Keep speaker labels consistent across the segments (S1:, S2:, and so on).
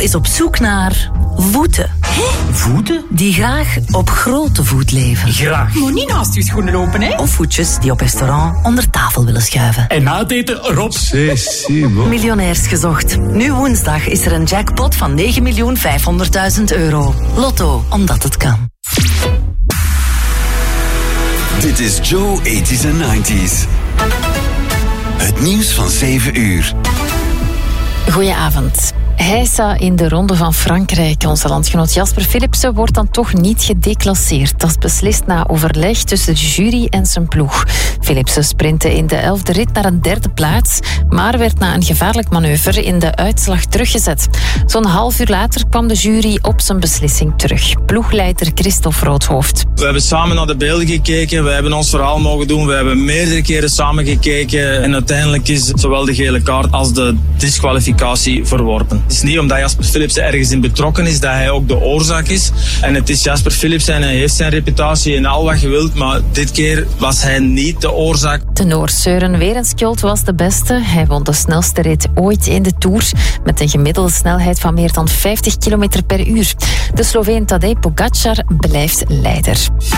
S1: Joe is op zoek naar voeten.
S2: Voeten?
S1: Die graag op grote voet leven.
S2: Graag.
S3: Moet niet naast je schoenen lopen, hè?
S1: Of voetjes die op restaurant onder tafel willen schuiven.
S2: En na het eten erop.
S1: Miljonairs gezocht. Nu woensdag is er een jackpot van 9.500.000 euro. Lotto, omdat het kan.
S4: Dit is Joe 80s en 90s. Het nieuws van 7 uur.
S5: Goedenavond. Heisa in de Ronde van Frankrijk. Onze landgenoot Jasper Philipsen wordt dan toch niet gedeclasseerd. Dat is beslist na overleg tussen de jury en zijn ploeg. Philipsen sprintte in de 11e rit naar een 3e plaats, maar werd na een gevaarlijk manoeuvre in de uitslag teruggezet. Zo'n half uur later kwam de jury op zijn beslissing terug. Ploegleider Christophe Roodhoofd.
S6: We hebben samen naar de beelden gekeken, we hebben ons verhaal mogen doen, we hebben meerdere keren samen gekeken en uiteindelijk is zowel de gele kaart als de disqualificatie verworpen. Het is niet omdat Jasper Philipsen ergens in betrokken is dat hij ook de oorzaak is. En het is Jasper Philipsen en hij heeft zijn reputatie en al wat je wilt, maar dit keer was hij niet de oorzaak.
S5: De Noor Søren Werenskjold was de beste. Hij won de snelste rit ooit in de Tour met een gemiddelde snelheid van meer dan 50 km per uur. De Sloveen Tadej Pogačar blijft leider.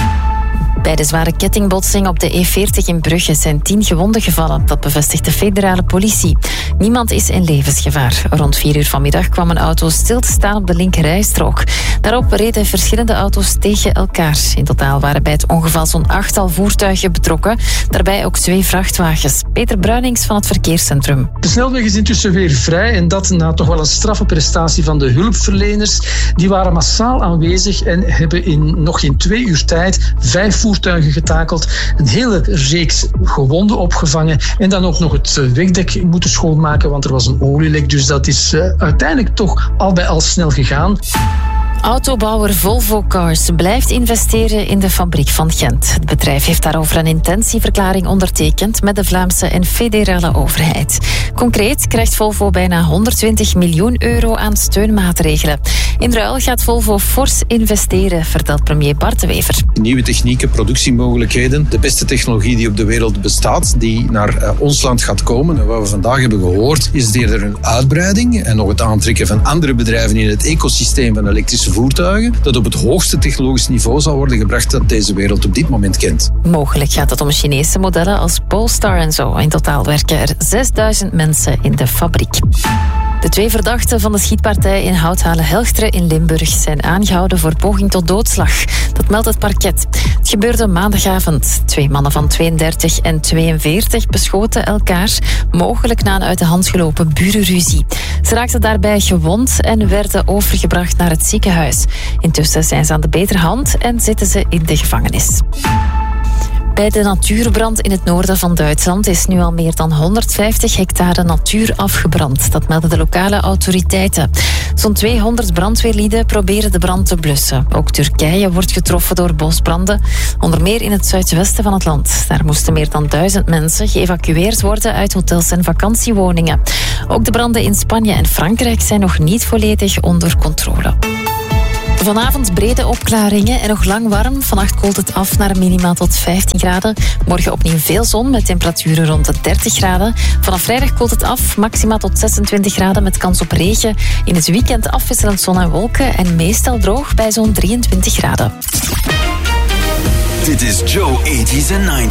S5: Bij de zware kettingbotsing op de E40 in Brugge zijn 10 gewonden gevallen. Dat bevestigt de federale politie. Niemand is in levensgevaar. Rond 4 uur vanmiddag kwam een auto stil te staan op de linkerrijstrook. Daarop reden verschillende auto's tegen elkaar. In totaal waren bij het ongeval zo'n 8-tal voertuigen betrokken. Daarbij ook 2 vrachtwagens. Peter Bruinings van het verkeerscentrum.
S7: De snelweg is intussen weer vrij en dat na toch wel een straffe prestatie van de hulpverleners. Die waren massaal aanwezig en hebben nog in 2 uur tijd 5 voertuigen getakeld, een hele reeks gewonden opgevangen en dan ook nog het wegdek moeten schoonmaken, want er was een olielek, dus dat is uiteindelijk toch al bij al snel gegaan.
S5: Autobouwer Volvo Cars blijft investeren in de fabriek van Gent. Het bedrijf heeft daarover een intentieverklaring ondertekend met de Vlaamse en federale overheid. Concreet krijgt Volvo bijna 120 miljoen euro aan steunmaatregelen. In ruil gaat Volvo fors investeren, vertelt premier Bart de Wever.
S8: Nieuwe technieken, productiemogelijkheden, de beste technologie die op de wereld bestaat, die naar ons land gaat komen. En wat we vandaag hebben gehoord, is eerder een uitbreiding en nog het aantrekken van andere bedrijven in het ecosysteem van elektrische voertuigen, dat op het hoogste technologisch niveau zal worden gebracht dat deze wereld op dit moment kent.
S5: Mogelijk gaat het om Chinese modellen als Polestar en zo. In totaal werken er 6000 mensen in de fabriek. De 2 verdachten van de schietpartij in Houthalen-Helchteren in Limburg zijn aangehouden voor poging tot doodslag. Dat meldt het parket. Het gebeurde maandagavond. 2 mannen van 32 en 42 beschoten elkaar, mogelijk na een uit de hand gelopen burenruzie. Ze raakten daarbij gewond en werden overgebracht naar het ziekenhuis. Intussen zijn ze aan de betere hand en zitten ze in de gevangenis. Bij de natuurbrand in het noorden van Duitsland is nu al meer dan 150 hectare natuur afgebrand. Dat melden de lokale autoriteiten. Zo'n 200 brandweerlieden proberen de brand te blussen. Ook Turkije wordt getroffen door bosbranden, onder meer in het zuidwesten van het land. Daar moesten meer dan 1000 mensen geëvacueerd worden uit hotels en vakantiewoningen. Ook de branden in Spanje en Frankrijk zijn nog niet volledig onder controle. Vanavond brede opklaringen en nog lang warm. Vannacht koelt het af naar minima tot 15 graden. Morgen opnieuw veel zon met temperaturen rond de 30 graden. Vanaf vrijdag koelt het af, maxima tot 26 graden met kans op regen. In het weekend afwisselend zon en wolken en meestal droog bij zo'n 23 graden.
S4: Dit is Joe 80s en 90s.